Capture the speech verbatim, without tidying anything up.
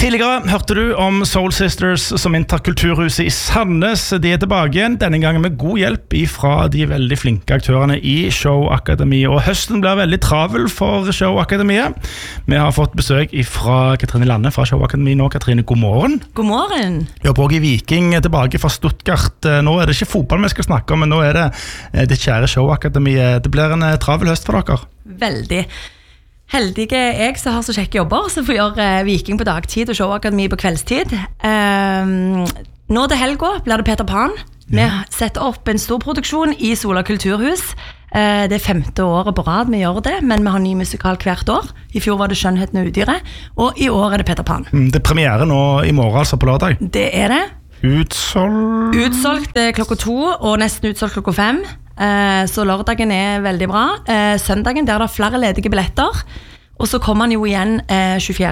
Tidligere hørte du om Soul Sisters som inntar kulturhuset i Sandnes. De er tilbake igjen, denne gangen med god hjelp fra de veldig flinke aktørene i Showakademiet. Og høsten blir veldig travel for Showakademiet. Vi har fått besøk fra Katrine Lande fra Showakademiet nå. Katrine, god morgen. God morgen. Jobber også i Viking, tilbake fra Stuttgart. Nå er det ikke fotball vi skal snakke om, men nå er det det kjære Showakademiet. Det blir en travel høst for dere. Veldig. Heldige jeg som har så kjekke jobber, så får gjøre uh, Viking på dagtid og Showakademi på kveldstid. Um, nå til helga blir det Peter Pan. Vi setter opp en stor produksjon i Sola Kulturhus. Uh, det er femte året på rad vi gjør det, men vi har ny musikal hvert år. I fjor var det Skjønnheten og udyret, og i år er det Peter Pan. Det er premiere nå i morgen, altså på lørdag. Det er det. Utsolgt? Utsolgt klokka to, og nesten utsolgt klokka fem. Så lørdagen er veldig bra. Søndagen der er det flere ledige billetter. Og så kommer han jo igjen tjuefjerde